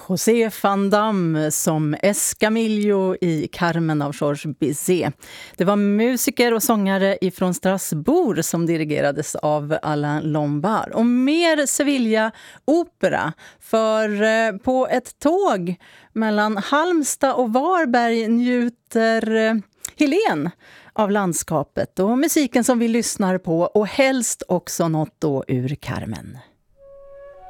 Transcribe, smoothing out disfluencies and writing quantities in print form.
José van Damme som Escamillo i Carmen av Georges Bizet. Det var musiker och sångare ifrån Strasbourg som dirigerades av Alain Lombard. Och mer Sevilla-opera, för på ett tåg mellan Halmstad och Varberg njuter Helen av landskapet och musiken som vi lyssnar på och helst också något då ur Carmen.